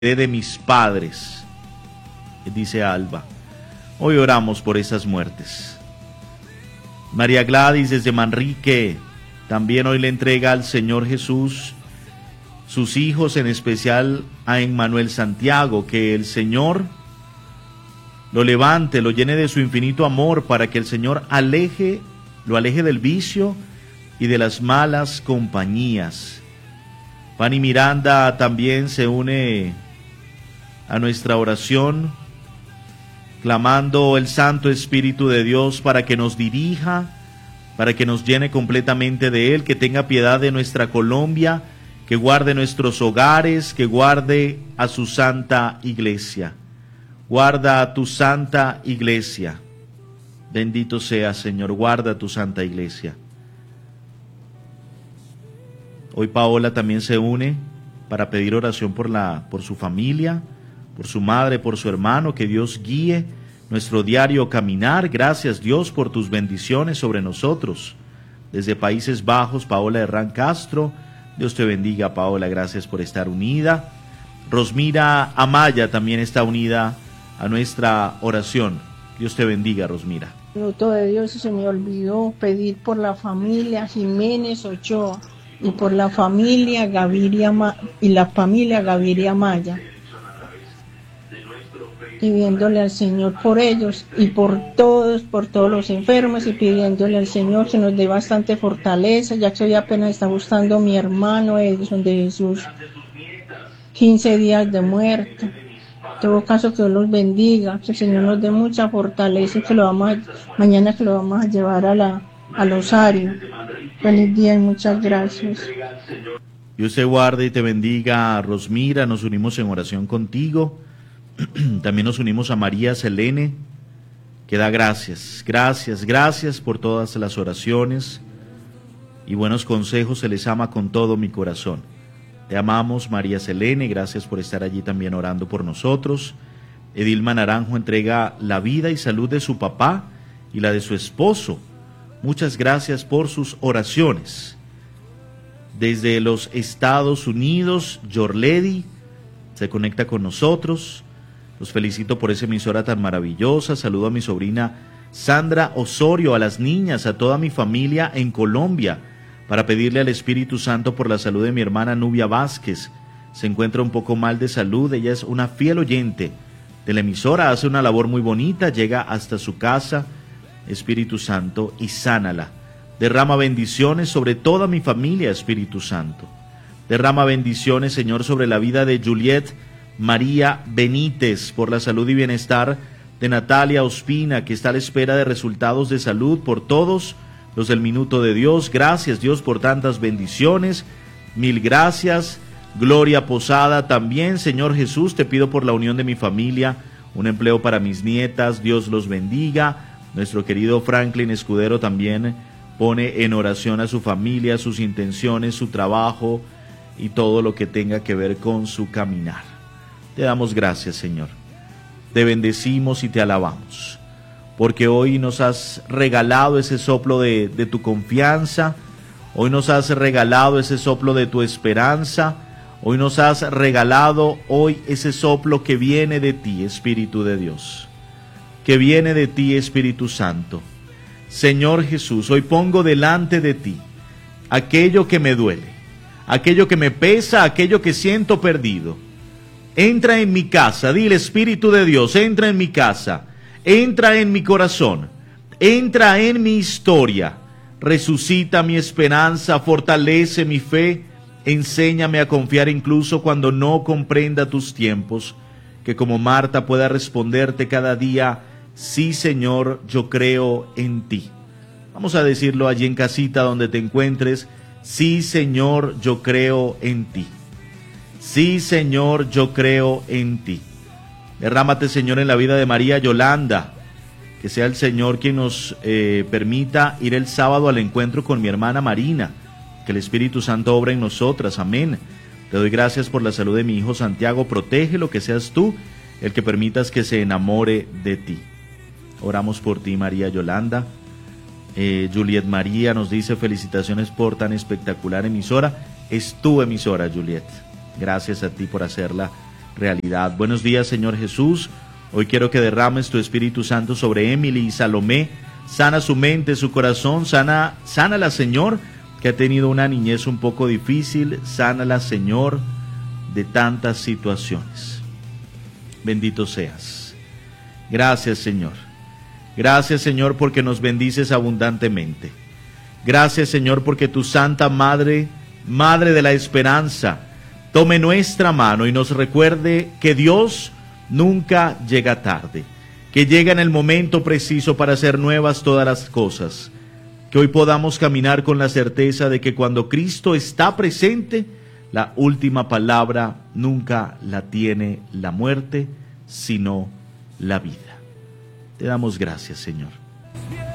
de mis padres, dice Alba. Hoy oramos por esas muertes. María Gladys desde Manrique también hoy le entrega al Señor Jesús sus hijos, en especial a Emmanuel Santiago, que el Señor lo levante, lo llene de su infinito amor, para que el Señor lo aleje del vicio y de las malas compañías. Fanny Miranda también se une a nuestra oración, clamando el Santo Espíritu de Dios para que nos dirija, para que nos llene completamente de Él, que tenga piedad de nuestra Colombia, que guarde nuestros hogares, que guarde a su santa iglesia. Guarda a tu santa iglesia. Bendito sea, Señor, guarda a tu santa iglesia. Hoy Paola también se une para pedir oración por su familia, por su madre, por su hermano, que Dios guíe nuestro diario caminar. Gracias, Dios, por tus bendiciones sobre nosotros. Desde Países Bajos, Paola Herrán Castro. Dios te bendiga, Paola, gracias por estar unida. Rosmira Amaya también está unida a nuestra oración. Dios te bendiga, Rosmira. Minuto de Dios, se me olvidó pedir por la familia Jiménez Ochoa y por la familia Gaviria Maya, pidiéndole al Señor por ellos y por todos los enfermos, y pidiéndole al Señor que nos dé bastante fortaleza, ya que hoy apenas está gustando mi hermano Edison de Jesús, 15 días de muerto. En todo caso, que Dios los bendiga, que el Señor nos dé mucha fortaleza, y que mañana que lo vamos a llevar al Osario. Feliz día y muchas gracias. Dios te guarde y te bendiga, Rosmira. Nos unimos en oración contigo. También nos unimos a María Selene, que da gracias por todas las oraciones y buenos consejos. Se les ama con todo mi corazón. Te amamos, María Selene, gracias por estar allí también orando por nosotros. Edilma Naranjo entrega la vida y salud de su papá y la de su esposo. Muchas gracias por sus oraciones. Desde los Estados Unidos, Yorledi se conecta con nosotros. Los felicito por esa emisora tan maravillosa. Saludo a mi sobrina Sandra Osorio, a las niñas, a toda mi familia en Colombia, para pedirle al Espíritu Santo por la salud de mi hermana Nubia Vázquez. Se encuentra un poco mal de salud. Ella es una fiel oyente de la emisora, hace una labor muy bonita, llega hasta su casa. Espíritu Santo, y sánala. Derrama bendiciones sobre toda mi familia, Espíritu Santo. Derrama bendiciones, Señor, sobre la vida de Juliet María Benítez, por la salud y bienestar de Natalia Ospina, que está a la espera de resultados de salud, por todos los del Minuto de Dios. Gracias, Dios, por tantas bendiciones. Mil gracias. Gloria Posada también, Señor Jesús, te pido por la unión de mi familia, un empleo para mis nietas. Dios los bendiga. Nuestro querido Franklin Escudero también pone en oración a su familia, sus intenciones, su trabajo y todo lo que tenga que ver con su caminar. Te damos gracias, Señor. Te bendecimos y te alabamos, porque hoy nos has regalado ese soplo de tu confianza, hoy nos has regalado ese soplo de tu esperanza, hoy nos has regalado ese soplo que viene de ti, Espíritu de Dios, que viene de ti, Espíritu Santo. Señor Jesús, hoy pongo delante de ti aquello que me duele, aquello que me pesa, aquello que siento perdido. Entra en mi casa, dile, Espíritu de Dios, entra en mi casa, entra en mi corazón, entra en mi historia, resucita mi esperanza, fortalece mi fe, enséñame a confiar incluso cuando no comprenda tus tiempos, que como Marta pueda responderte cada día: sí, Señor, yo creo en ti. Vamos a decirlo allí en casita donde te encuentres: sí, Señor, yo creo en ti. Sí, Señor, yo creo en ti. Derrámate, Señor, en la vida de María Yolanda. Que sea el Señor quien nos permita ir el sábado al encuentro con mi hermana Marina. Que el Espíritu Santo obra en nosotras. Amén. Te doy gracias por la salud de mi hijo Santiago. Protégelo, que seas tú el que permitas que se enamore de ti. Oramos por ti, María Yolanda. Juliet María nos dice: felicitaciones por tan espectacular emisora. Es tu emisora, Juliet. Gracias a ti por hacerla realidad. Buenos días, Señor Jesús. Hoy quiero que derrames tu Espíritu Santo sobre Emily y Salomé. Sana su mente, su corazón, sánala, Señor, que ha tenido una niñez un poco difícil. Sánala, Señor, de tantas situaciones. Bendito seas. Gracias, Señor. Gracias, Señor, porque nos bendices abundantemente. Gracias, Señor, porque tu Santa Madre, Madre de la Esperanza, tome nuestra mano y nos recuerde que Dios nunca llega tarde, que llega en el momento preciso para hacer nuevas todas las cosas. Que hoy podamos caminar con la certeza de que cuando Cristo está presente, la última palabra nunca la tiene la muerte, sino la vida. Te damos gracias, Señor.